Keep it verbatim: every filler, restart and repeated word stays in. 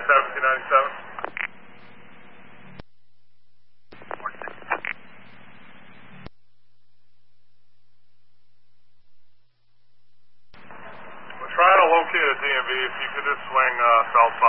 seventeen ninety-seven. We're trying to locate a D M V. If you could just swing uh, south side.